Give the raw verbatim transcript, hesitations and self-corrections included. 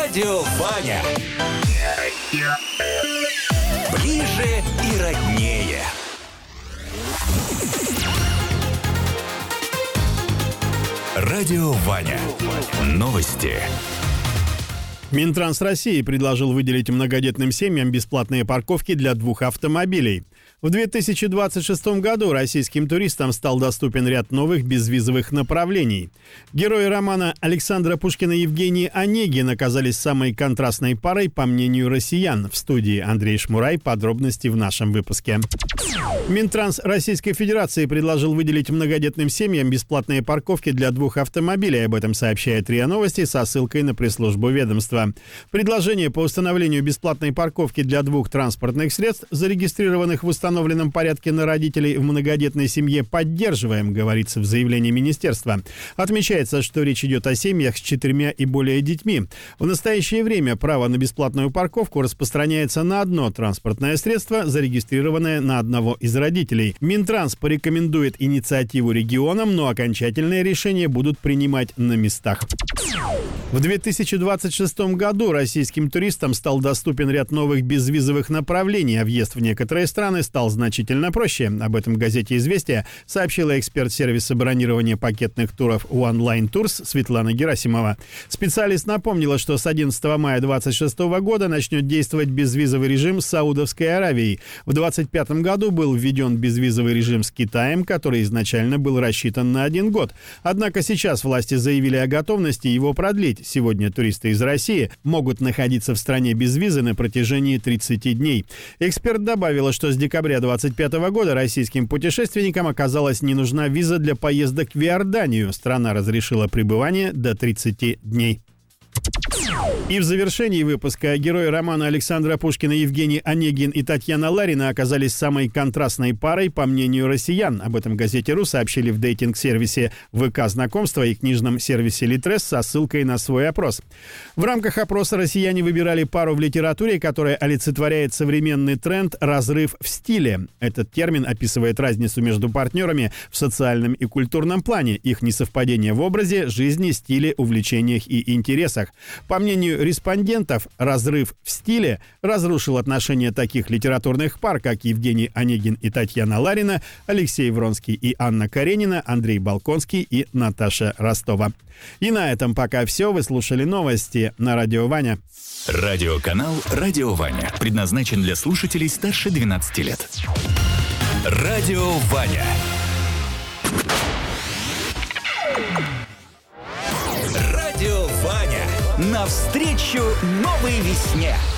Радио Ваня. Ближе и роднее. Радио Ваня. Новости. Минтранс России предложил выделить многодетным семьям бесплатные парковки для двух автомобилей. В две тысячи двадцать шестом году российским туристам стал доступен ряд новых безвизовых направлений. Герои романа Александра Пушкина и Евгений Онегин оказались самой контрастной парой, по мнению россиян. В студии Андрей Шмурай. Подробности в нашем выпуске. Минтранс Российской Федерации предложил выделить многодетным семьям бесплатные парковки для двух автомобилей. Об этом сообщает РИА Новости со ссылкой на пресс-службу ведомства. Предложение по установлению бесплатной парковки для двух транспортных средств, зарегистрированных в установленном порядке на родителей в многодетной семье, поддерживаем, говорится в заявлении министерства. Отмечается, что речь идет о семьях с четырьмя и более детьми. В настоящее время право на бесплатную парковку распространяется на одно транспортное средство, зарегистрированное на одного из родителей. Минтранс порекомендует инициативу регионам, но окончательное решение будут принимать на местах. В две тысячи двадцать шестом году российским туристам стал доступен ряд новых безвизовых направлений, а въезд в некоторые страны стал значительно проще. Об этом в газете «Известия» сообщила эксперт сервиса бронирования пакетных туров OneLine Tours Светлана Герасимова. Специалист напомнила, что с одиннадцатого мая две тысячи двадцать шестого года начнет действовать безвизовый режим с Саудовской Аравией. В две тысячи двадцать пятом году был введен безвизовый режим с Китаем, который изначально был рассчитан на один год. Однако сейчас власти заявили о готовности его продлить. Сегодня туристы из России могут находиться в стране без визы на протяжении тридцати дней. Эксперт добавила, что с декабря две тысячи двадцать пятого года российским путешественникам оказалась не нужна виза для поездок в Иорданию. Страна разрешила пребывание до тридцати дней. И в завершении выпуска герои романа Александра Пушкина Евгений Онегин и Татьяна Ларина оказались самой контрастной парой, по мнению россиян. Об этом газете «Ру» сообщили в дейтинг-сервисе ВК знакомства и книжном сервисе Литрес со ссылкой на свой опрос. В рамках опроса россияне выбирали пару в литературе, которая олицетворяет современный тренд «разрыв в стиле». Этот термин описывает разницу между партнерами в социальном и культурном плане, их несовпадение в образе, жизни, стиле, увлечениях и интересах. По мнению респондентов, разрыв в стиле разрушил отношения таких литературных пар, как Евгений Онегин и Татьяна Ларина, Алексей Вронский и Анна Каренина, Андрей Балконский и Наташа Ростова. И на этом пока все. Вы слушали новости на Радио Ваня. Радиоканал «Радио Ваня» предназначен для слушателей старше двенадцати лет. Радио Ваня. Радио Ваня. Навстречу новой весне.